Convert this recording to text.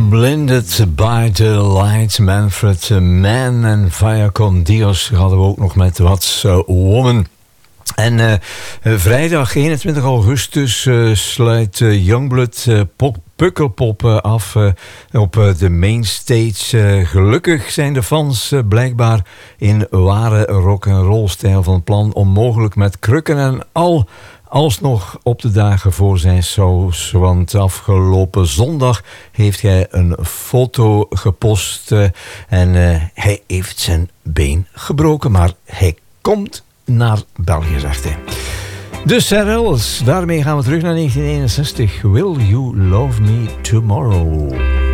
Blinded by the Light, Manfred Mann en Vaya con Dios hadden we ook nog met What's a Woman. En vrijdag 21 augustus sluit Youngblood Pukkelpop af op de mainstage. Gelukkig zijn de fans blijkbaar in ware rock'n'roll stijl van plan om mogelijk met krukken en al alsnog op de dagen voor zijn shows. Want afgelopen zondag heeft hij een foto gepost en hij heeft zijn been gebroken, maar hij komt naar België, zegt hij. De Serrels, daarmee gaan we terug naar 1961. Will You Love Me Tomorrow?